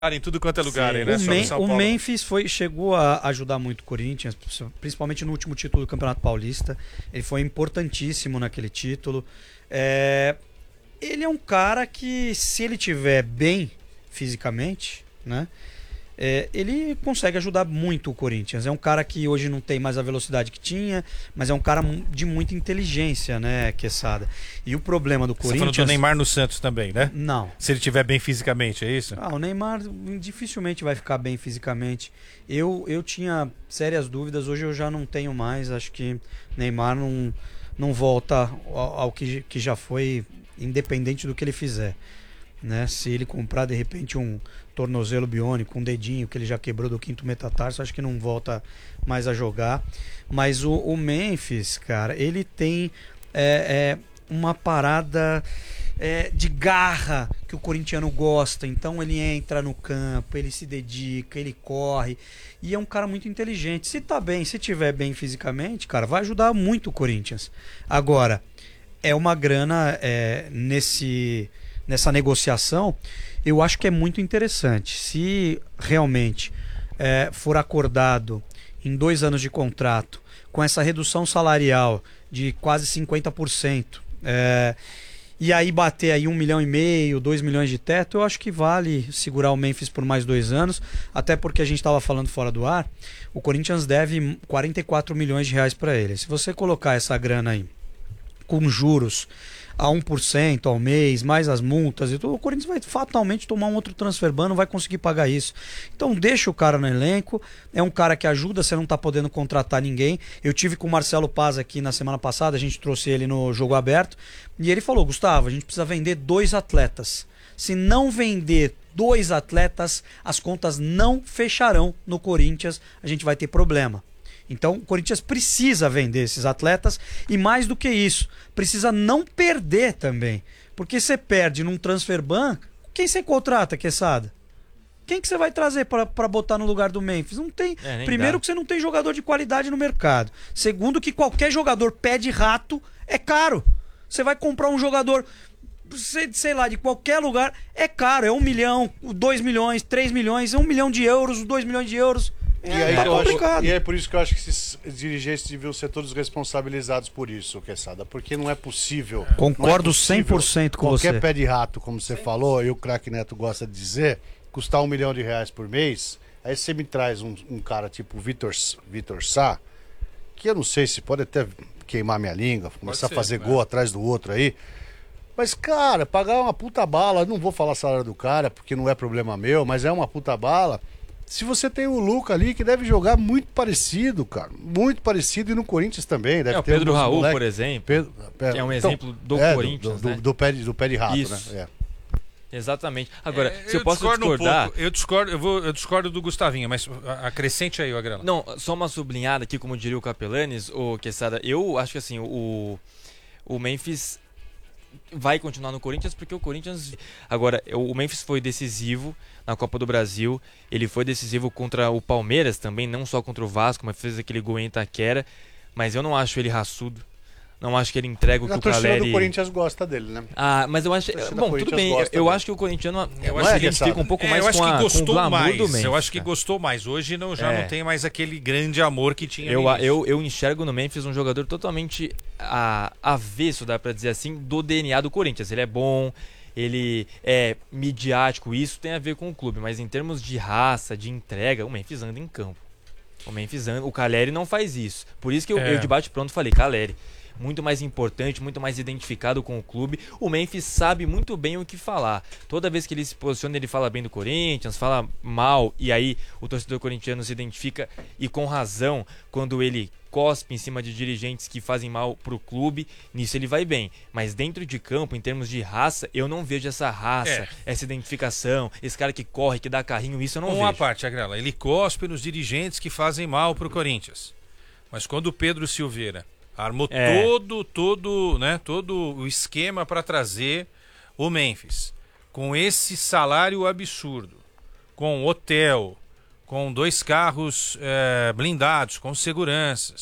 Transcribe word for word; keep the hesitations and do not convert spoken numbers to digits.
em tudo quanto é lugar, hein, né? O, Só Men no São o Paulo. Memphis foi, chegou a ajudar muito o Corinthians, principalmente no último título do Campeonato Paulista. Ele foi importantíssimo naquele título. É... Ele é um cara que, se ele tiver bem fisicamente, né, é, ele consegue ajudar muito o Corinthians. É um cara que hoje não tem mais a velocidade que tinha, mas é um cara de muita inteligência, né, Quesada? E o problema do Corinthians... Você tá falando do Neymar no Santos também, né? Não. Se ele estiver bem fisicamente, é isso? Ah, o Neymar dificilmente vai ficar bem fisicamente. Eu, eu tinha sérias dúvidas, hoje eu já não tenho mais. Acho que Neymar não, não volta ao, ao que, que já foi, independente do que ele fizer. Né? Se ele comprar de repente um tornozelo biônico, um dedinho que ele já quebrou do quinto metatarso, acho que não volta mais a jogar. Mas o, o Memphis, cara, ele tem é, é, uma parada é, de garra que o corintiano gosta. Então ele entra no campo, ele se dedica, ele corre e é um cara muito inteligente. Se tá bem, se tiver bem fisicamente, cara, vai ajudar muito o Corinthians. Agora, é uma grana é, nesse nessa negociação, eu acho que é muito interessante. Se realmente é, for acordado em dois anos de contrato, com essa redução salarial de quase cinquenta por cento, é, e aí bater aí um milhão e meio, dois milhões de teto, eu acho que vale segurar o Memphis por mais dois anos, até porque a gente estava falando fora do ar, o Corinthians deve quarenta e quatro milhões de reais para ele. Se você colocar essa grana aí com juros a um por cento ao mês, mais as multas e tudo, o Corinthians vai fatalmente tomar um outro transfer ban, não vai conseguir pagar isso. Então deixa o cara no elenco, é um cara que ajuda, você não tá podendo contratar ninguém. Eu tive com o Marcelo Paz aqui na semana passada, a gente trouxe ele no Jogo Aberto, e ele falou: Gustavo, a gente precisa vender dois atletas. Se não vender dois atletas, as contas não fecharão no Corinthians, a gente vai ter problema. Então o Corinthians precisa vender esses atletas e, mais do que isso, precisa não perder também. Porque você perde num transfer ban, quem você contrata, Quesada? Quem que você vai trazer para botar no lugar do Memphis? Não tem. É, Primeiro dá. que você não tem jogador de qualidade no mercado. Segundo que qualquer jogador pé de rato é caro. Você vai comprar um jogador, sei, sei lá, de qualquer lugar, é caro. É um milhão, dois milhões, três milhões, é um milhão de euros, dois milhões de euros. E, é, aí tá eu acho, e é por isso que eu acho que esses dirigentes deviam ser todos responsabilizados por isso, Quesada, porque não é possível. É. Concordo não é possível, cem por cento com qualquer você. Qualquer pé de rato, como você Sim. falou, e o craque Neto gosta de dizer, custar um milhão de reais por mês, aí você me traz um, um cara tipo Vitor Vitor Sá, que eu não sei se pode até queimar minha língua, começar ser, a fazer né? gol atrás do outro aí. Mas, cara, pagar uma puta bala, não vou falar salário do cara, porque não é problema meu, mas é uma puta bala. Se você tem o Luca ali, que deve jogar muito parecido, cara. Muito parecido, e no Corinthians também. Deve é, o ter Pedro Raul, moleque. por exemplo. Pedro, que é um então, exemplo do é, Corinthians, do, né? do, do, pé, de, do pé de rato, Isso. né? É. Exatamente. Agora, é, se eu, eu posso discordar... Um pouco. Eu discordo, eu, vou, eu discordo do Gustavinho, mas acrescente aí, Agrela. Não, só uma sublinhada aqui, como diria o Capelanes, o Quesada. Eu acho que assim, o, o Memphis vai continuar no Corinthians porque o Corinthians... Agora, o Memphis foi decisivo na Copa do Brasil, ele foi decisivo contra o Palmeiras também, não só contra o Vasco, mas fez aquele gol em Itaquera, mas eu não acho ele raçudo, não acho que ele entrega o que a o Caleri... A torcida do Corinthians gosta dele, né? Ah, mas eu acho... Bom, tudo bem, eu, eu acho que o corintiano eu acho se identifica um pouco é, mais eu acho com, que a, gostou com o glamour mais, do Memphis. Eu acho que cara. gostou mais, hoje não, já é. não tem mais aquele grande amor que tinha eu, eu, eu enxergo no Memphis um jogador totalmente a, avesso, dá pra dizer assim, do D N A do Corinthians. Ele é bom... Ele é midiático, isso tem a ver com o clube, mas em termos de raça, de entrega, o Memphis anda em campo. O Memphis anda, o Caleri não faz isso. Por isso que eu, é. eu de bate pronto falei, Caleri, muito mais importante, muito mais identificado com o clube. O Memphis sabe muito bem o que falar. Toda vez que ele se posiciona, ele fala bem do Corinthians, fala mal, e aí o torcedor corintiano se identifica, e com razão, quando ele cospe em cima de dirigentes que fazem mal pro clube, nisso ele vai bem. Mas dentro de campo, em termos de raça, eu não vejo essa raça, é. essa identificação, esse cara que corre, que dá carrinho, isso eu não Com vejo. Uma parte, Agrela, ele cospe nos dirigentes que fazem mal pro Corinthians. Mas quando o Pedro Silveira armou é. todo, todo, né, todo o esquema para trazer o Memphis, com esse salário absurdo, com hotel, com dois carros é, blindados, com seguranças,